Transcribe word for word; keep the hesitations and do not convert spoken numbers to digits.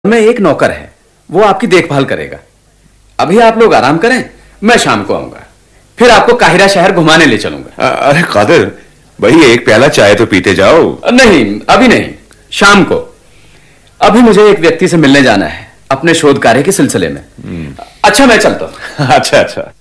में एक नौकर है, वो आपकी देखभाल करेगा। अभी आप लोग आराम करें, मैं शाम को आऊंगा, फिर आपको काहिरा शहर घुमाने ले चलूंगा। अरे कादिर भाई, एक प्याला चाय तो पीते जाओ। नहीं, अभी नहीं, शाम को। अभी मुझे एक व्यक्ति से मिलने जाना है अपने शोध कार्य के सिलसिले में। अच्छा, मैं चलता हूं। अच्छा अच्छा।